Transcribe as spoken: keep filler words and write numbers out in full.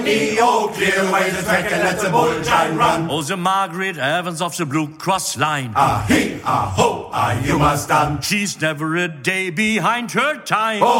E-O, clear away the track and let the bull giant run. Oh, the Margaret Evans of the Blue Cross line. Ah, he, ah, ho, ah, you must done. She's never a day behind her time. Oh,